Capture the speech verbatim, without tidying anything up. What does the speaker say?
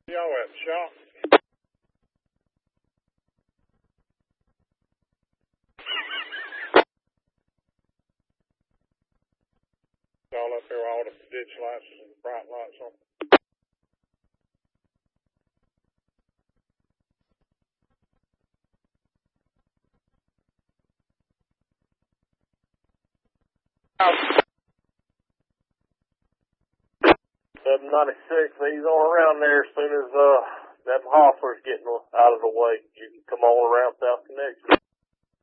Y'all at the shop? Y'all up there with all the ditch lights and bright lights on? seven ninety-six, he's on around there as soon as uh that hostler's getting out of the way. You can come on around South Connection.